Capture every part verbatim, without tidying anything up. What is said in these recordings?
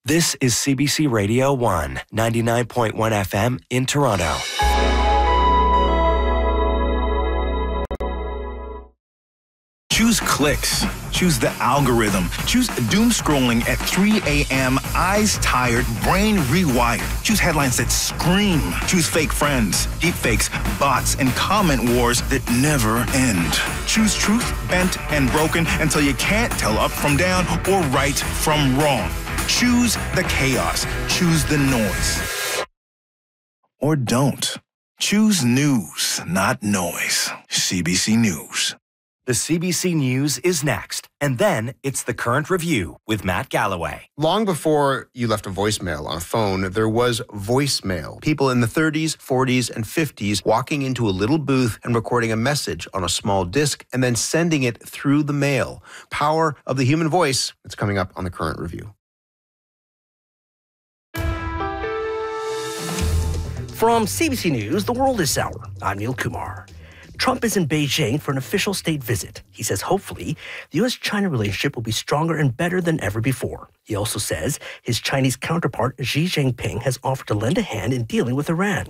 This is C B C Radio one, ninety-nine point one F M in Toronto. Choose clicks. Choose the algorithm. Choose doom scrolling at three a.m., eyes tired, brain rewired. Choose headlines that scream. Choose fake friends, deepfakes, bots, and comment wars that never end. Choose truth, bent, and broken until you can't tell up from down or right from wrong. Choose the chaos. Choose the noise. Or don't. Choose news, not noise. C B C News. The C B C News is next, and then it's The Current Review with Matt Galloway. Long before you left a voicemail on a phone, there was voicemail. People in the thirties, forties, and fifties walking into a little booth and recording a message on a small disc and then sending it through the mail. Power of the human voice. It's coming up on The Current Review. From C B C News, The World is Sour. I'm Neil Kumar. Trump is in Beijing for an official state visit. He says hopefully the U S China relationship will be stronger and better than ever before. He also says his Chinese counterpart Xi Jinping has offered to lend a hand in dealing with Iran.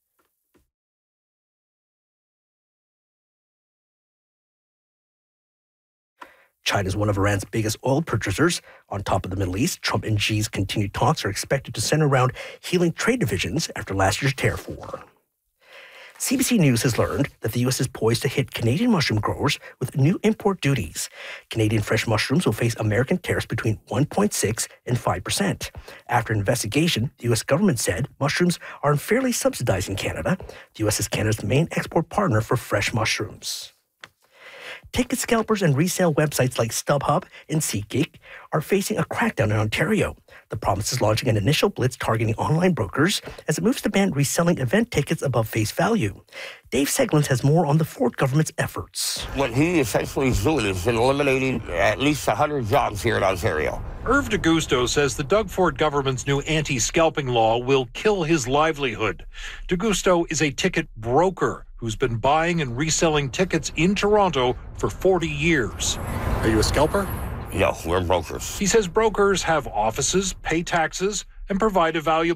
China is one of Iran's biggest oil purchasers. On top of the Middle East, Trump and Xi's continued talks are expected to center around healing trade divisions after last year's tariff war. C B C News has learned that the U S is poised to hit Canadian mushroom growers with new import duties. Canadian fresh mushrooms will face American tariffs between one point six and five percent. After an investigation, the U S government said mushrooms are unfairly subsidized in Canada. The U S is Canada's main export partner for fresh mushrooms. Ticket scalpers and resale websites like StubHub and SeatGeek are facing a crackdown in Ontario. The province is launching an initial blitz targeting online brokers as it moves to ban reselling event tickets above face value. Dave Seglins has more on the Ford government's efforts. What he essentially is doing is eliminating at least one hundred jobs here in Ontario. Irv DeGusto says the Doug Ford government's new anti-scalping law will kill his livelihood. DeGusto is a ticket broker who's been buying and reselling tickets in Toronto for forty years. Are you a scalper? No, we're brokers. He says brokers have offices, pay taxes, and provide a valuable